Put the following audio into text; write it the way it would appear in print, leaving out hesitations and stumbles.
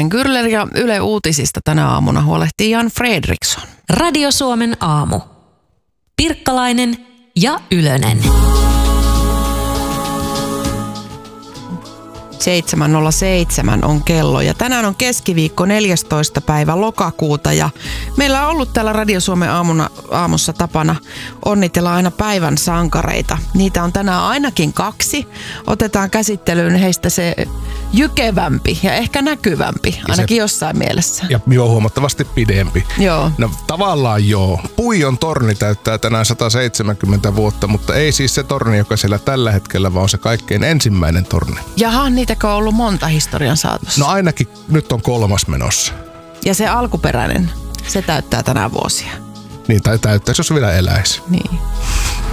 Susanne Kyrler ja Yle Uutisista tänä aamuna huolehtii Jan Fredriksson. Radio Suomen aamu. Pirkkalainen ja Ylönen. 7.07 on kello ja tänään on keskiviikko 14. päivä lokakuuta ja meillä on ollut täällä Radio Suomen aamussa tapana onnitella aina päivän sankareita. Niitä on tänään ainakin 2. Otetaan käsittelyyn heistä se jykevämpi ja ehkä näkyvämpi, ainakin jossain mielessä. Ja huomattavasti pidempi. Joo. No tavallaan joo. Puijon torni täyttää tänään 170 vuotta, mutta ei siis se torni, joka siellä tällä hetkellä, vaan se kaikkein ensimmäinen torni. Jaha, niitäkö on ollut monta historian saatossa? No ainakin nyt on 3. menossa. Ja se alkuperäinen, se täyttää tänään vuosia. Niin, tai täyttäisi, jos vielä eläisi. Niin.